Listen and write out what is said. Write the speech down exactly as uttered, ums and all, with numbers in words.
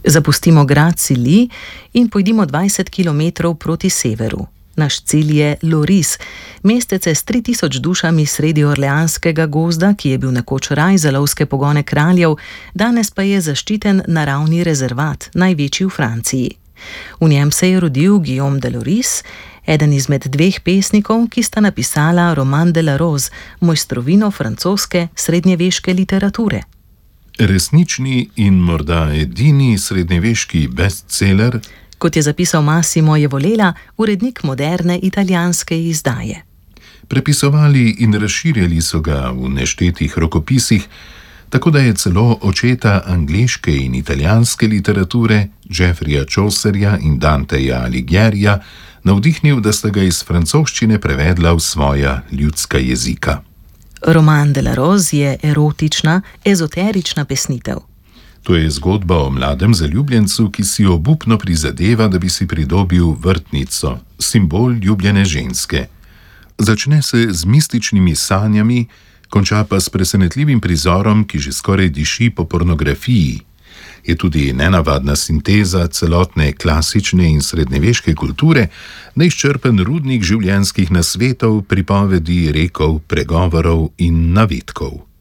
Zapustimo grad Cilly in pojdimo dvajset kilometrov proti severu. Naš cilj je Loris, mestece s tri tisoč dušami sredi orleanskega gozda, ki je bil nekoč raj za lovske pogone kraljev, danes pa je zaščiten naravni rezervat, največji v Franciji. V njem se je rodil Guillaume de Loris, eden izmed dveh pesnikov, ki sta napisala Roman de la Rose, mojstrovino francoske srednjeveške literature. Resnični in morda edini srednjeveški bestseller, kot je zapisal Massimo Jevolela, urednik moderne italijanske izdaje. Prepisovali in razširjali so ga v neštetih rokopisih, tako da je celo očeta angleške in italijanske literature, Geoffreya Chaucerja in Danteja Alighierija, navdihnil, da sta ga iz francoščine prevedla v svoja ljudska jezika. Roman de la Rose je erotična, ezoterična pesnitev. To je zgodba o mladem zaljubljencu, ki si obupno prizadeva, da bi si pridobil vrtnico, simbol ljubljene ženske. Začne se z mističnimi sanjami, konča pa s presenetljivim prizorom, ki že skoraj diši po pornografiji. Je tudi nenavadna sinteza celotne klasične in srednjeveške kulture, neizčrpen rudnik življenjskih nasvetov, pripovedi, rekov, pregovorov in navedkov.